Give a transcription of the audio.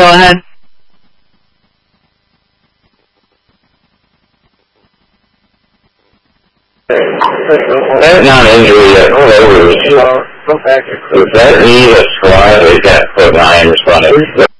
ahead. Not injury yet. Was that knee a scar? They got put irons on it.